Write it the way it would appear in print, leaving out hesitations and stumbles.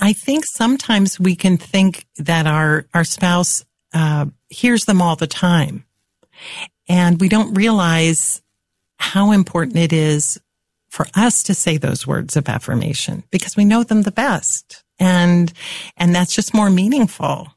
I think sometimes we can think that our spouse hears them all the time. And we don't realize how important it is for us to say those words of affirmation because we know them the best. And that's just more meaningful.